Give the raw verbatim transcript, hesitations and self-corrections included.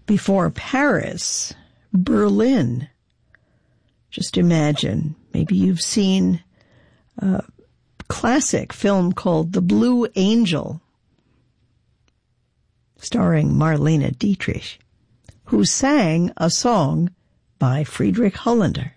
Before Paris, Berlin. Just imagine, maybe you've seen a classic film called The Blue Angel, starring Marlene Dietrich, who sang a song by Friedrich Hollander.